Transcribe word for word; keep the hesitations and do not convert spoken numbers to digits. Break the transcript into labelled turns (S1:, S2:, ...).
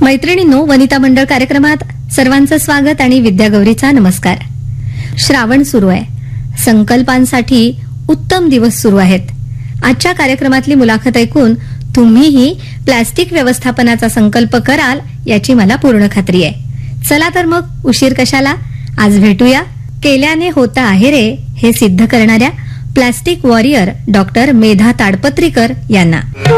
S1: मैत्रिणींनो, वनिता मंडळ कार्यक्रमात सर्वांचं स्वागत आणि विद्यागौरीचा नमस्कार. श्रावण सुरू आहे. संकल्पांसाठी उत्तम दिवस सुरू आहेत. आजच्या कार्यक्रमातली मुलाखत ऐकून तुम्हीही प्लास्टिक व्यवस्थापनाचा संकल्प कराल याची मला पूर्ण खात्री आहे. चला तर मग उशीर कशाला, आज भेटूया केल्याने होता आहे रे हे सिद्ध करणाऱ्या प्लास्टिक वॉरियर डॉक्टर मेधा ताडपत्रीकर यांना.